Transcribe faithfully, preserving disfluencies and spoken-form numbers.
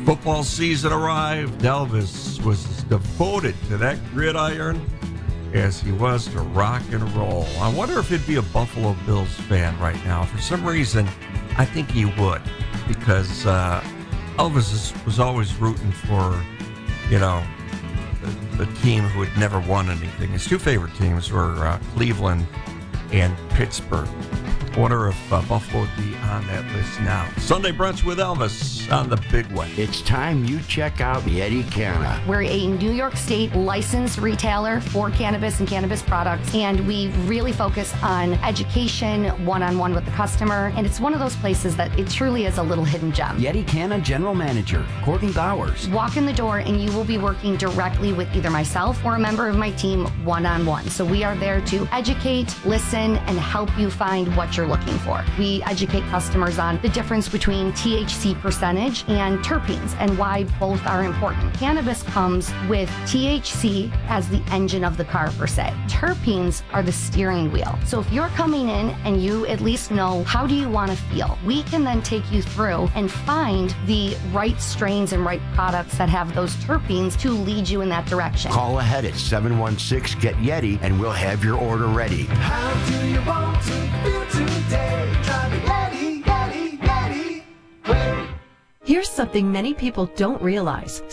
Football season arrived. Elvis was devoted to that gridiron as he was to rock and roll. I wonder if he'd be a Buffalo Bills fan right now. For some reason, I think he would, because uh, Elvis is, was always rooting for, you know, the, the team who had never won anything. His two favorite teams were uh, Cleveland and Pittsburgh. I wonder if uh, Buffalo would be on that list now. Sunday Brunch with Elvis on the Big Way. It's time you check out Yeti Canna. We're a New York State licensed retailer for cannabis and cannabis products, and we really focus on education, one-on-one with the customer, and it's one of those places that it truly is a little hidden gem. Yeti Canna General Manager, Courtney Bowers. Walk in the door and you will be working directly with either myself or a member of my team one-on-one. So we are there to educate, listen, and help you find what you're looking for. We educate customers on the difference between T H C percentage and terpenes and why both are important. Cannabis comes with T H C as the engine of the car per se. Terpenes are the steering wheel. So if you're coming in and you at least know how do you want to feel, we can then take you through and find the right strains and right products that have those terpenes to lead you in that direction. Call ahead at seven one six, get Yeti and we'll have your order ready. How do you want to feel today? Try the Yeti, Yeti, Yeti. Wait. Here's something many people don't realize.